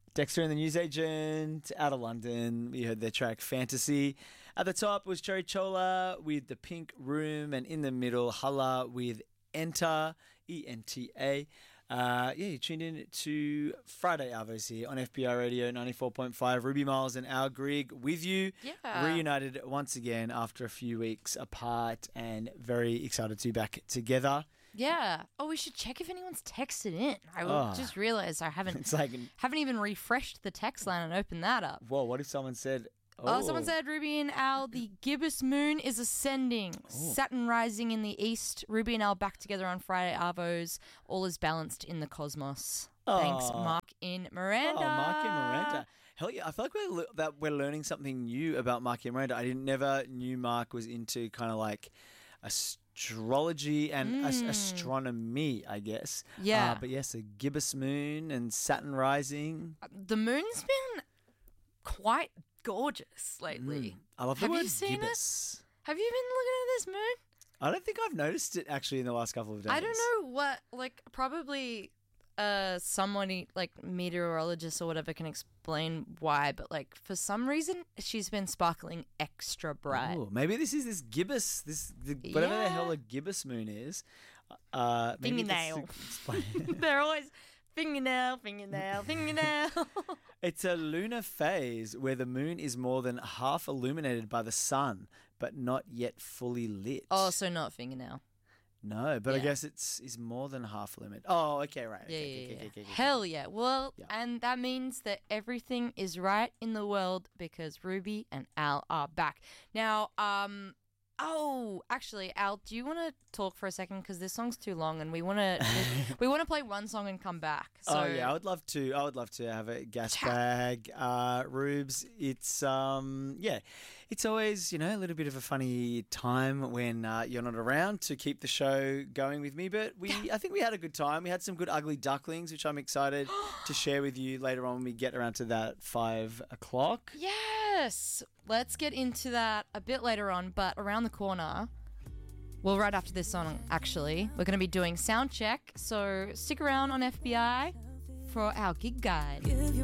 Dexter and the Newsagent, Out of London. We heard their track Fantasy. At the top was Cherry Chola with The Pink Room, and in the middle, Hala with Enter, E-N-T-A. You tuned in to Friday Arvos here on FBI Radio 94.5. Ruby Miles and Al Grigg with you. Yeah. Reunited once again after a few weeks apart, and very excited to be back together. Yeah. Oh, we should check if anyone's texted in. Just realised I haven't even refreshed the text line and opened that up. Whoa, what if someone said... Someone said, Ruby and Al, the gibbous moon is ascending. Saturn rising in the east. Ruby and Al back together on Friday Arvos. All is balanced in the cosmos. Thanks, Mark in Miranda. Oh, Mark in Miranda. Hell yeah, I feel like we're learning something new about Mark in Miranda. I never knew Mark was into kind of like astrology and astronomy, I guess. Yeah. But yes, a gibbous moon and Saturn rising. The moon's been quite gorgeous lately. I love the Have word you seen gibbous. it? Have you been looking at this moon? I don't think I've noticed it actually in the last couple of days. I don't know what, probably someone like meteorologist or whatever can explain why, but like for some reason she's been sparkling extra bright. Ooh, maybe this is this gibbous, whatever the hell a gibbous moon is. Fingernail. They're always fingernail. It's a lunar phase where the moon is more than half illuminated by the sun, but not yet fully lit. Oh, so not fingernail. No, but I guess it's more than half illuminated. Oh, okay, right. Okay. Hell yeah. Well, and that means that everything is right in the world because Ruby and Al are back. Now, actually, Al, do you want to talk for a second? Because this song's too long, and we want to play one song and come back. So, I would love to. I would love to have a gas bag, Rubes. It's it's always a little bit of a funny time when you're not around to keep the show going with me. But I think we had a good time. We had some good ugly ducklings, which I'm excited to share with you later on when we get around to that 5 o'clock. Yes. Let's get into that a bit later on, but around the corner, well, right after this song, actually, we're going to be doing sound check. So stick around on FBI for our gig guide.